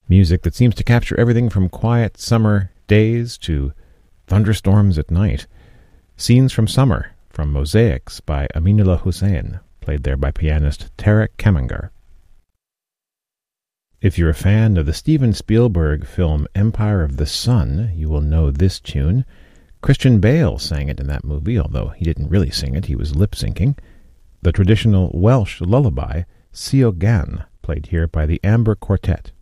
Music that seems to capture everything from quiet summer days to thunderstorms at night. Scenes from Summer from Mosaics by Aminullah Hussain, played there by pianist Tarek Kemengar. If you're a fan of the Steven Spielberg film Empire of the Sun, you will know this tune. Christian Bale sang it in that movie, although he didn't really sing it, he was lip-syncing. The traditional Welsh lullaby, Sio Gan, played here by the Amber Quartet.